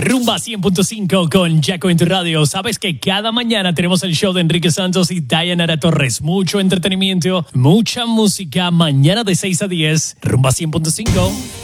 Rumba 100.5 con Jaco en tu radio. Sabes que cada mañana tenemos el show de Enrique Santos y Dayanara Torres. Mucho entretenimiento, mucha música. Mañana de 6 a 10. Rumba 100.5.